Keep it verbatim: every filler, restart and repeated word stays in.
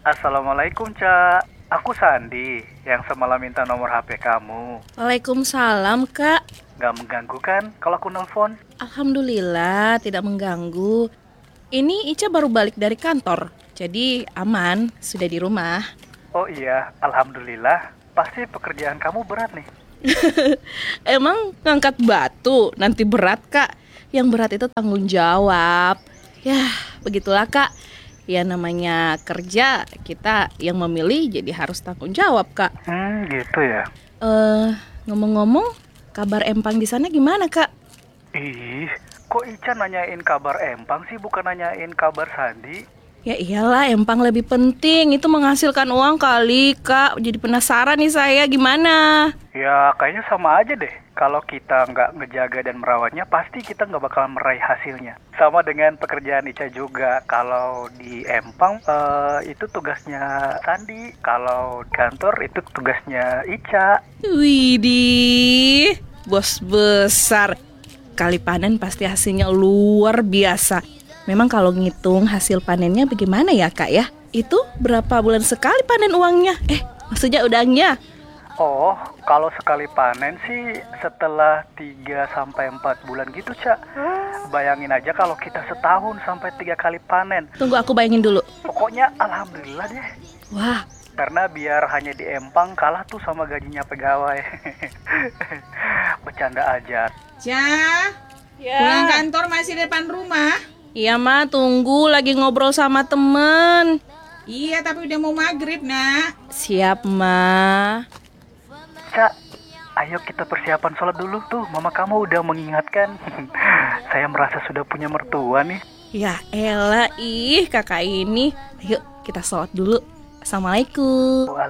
Assalamualaikum, Cak. Aku Sandi, yang semalam minta nomor H P kamu. Waalaikumsalam, Kak. Gak mengganggu kan kalau aku nelpon? Alhamdulillah tidak mengganggu. Ini Ica baru balik dari kantor, jadi aman, sudah di rumah. Oh iya, Alhamdulillah. Pasti pekerjaan kamu berat nih. Emang ngangkat batu nanti berat, Kak? Yang berat itu tanggung jawab. Yah, begitulah, Kak. Ya namanya kerja, kita yang memilih jadi harus tanggung jawab, Kak. Hmm, gitu ya. Eh, ngomong-ngomong, kabar Empang di sana gimana, Kak? Ih, kok Ica nanyain kabar Empang sih, bukan nanyain kabar Sandi? Ya iyalah, Empang lebih penting. Itu menghasilkan uang kali, Kak. Jadi penasaran nih saya, gimana? Ya, kayaknya sama aja deh. Kalau kita nggak ngejaga dan merawatnya, pasti kita nggak bakal meraih hasilnya. Sama dengan pekerjaan Ica juga. Kalau di Empang, eh, itu tugasnya Sandi. Kalau di kantor, itu tugasnya Ica. Widih, bos besar. Kali panen pasti hasilnya luar biasa. Memang kalau ngitung hasil panennya bagaimana ya, Kak ya? Itu berapa bulan sekali panen uangnya? Eh, maksudnya udangnya. Oh, kalau sekali panen sih setelah tiga sampai empat bulan gitu, Cak. Bayangin aja kalau kita setahun sampai tiga kali panen. Tunggu aku bayangin dulu. Pokoknya alhamdulillah deh. Wah, Karena biar hanya di Empang kalah tuh sama gajinya pegawai. Bercanda aja. Cah, pulang kantor masih di depan rumah? iya Ma, tunggu lagi ngobrol sama temen. Iya, tapi udah mau maghrib, nak. Siap Ma. Cak, ayo kita persiapan sholat dulu tuh. Mama kamu udah mengingatkan. Saya merasa sudah punya mertua nih. Ya elah, ih kakak ini. Ayo kita sholat dulu. Assalamualaikum.